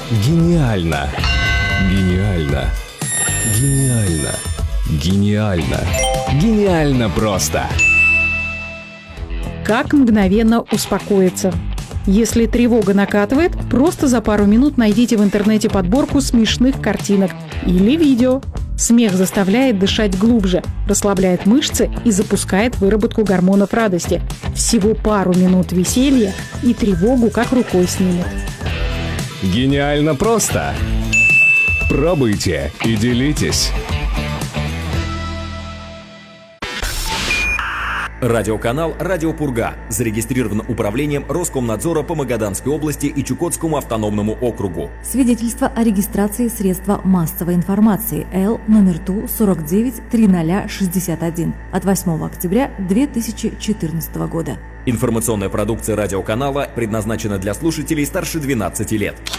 Гениально! Гениально! Гениально! Гениально! Гениально просто! Как мгновенно успокоиться? Если тревога накатывает, просто за пару минут найдите в интернете подборку смешных картинок или видео. Смех заставляет дышать глубже, расслабляет мышцы и запускает выработку гормонов радости. Всего пару минут веселья, и тревогу как рукой снимет. Гениально просто! Пробуйте и делитесь! Радиоканал «Радио Пурга» зарегистрирован управлением Роскомнадзора по Магаданской области и Чукотскому автономному округу. Свидетельство о регистрации средства массовой информации Л номер ТУ 493061 от 8 октября 2014 года. Информационная продукция радиоканала предназначена для слушателей старше 12 лет.